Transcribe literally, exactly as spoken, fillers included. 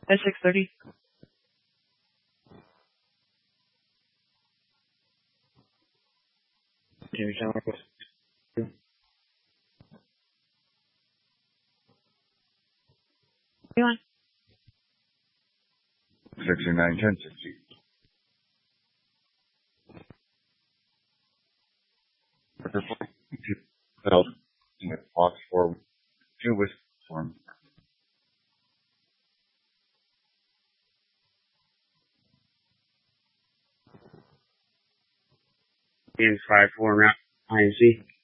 At six thirty. Jimmy John Marcos. You on? sixty-nine ten sixty. Felt in the box for two with form. In five four round I N C.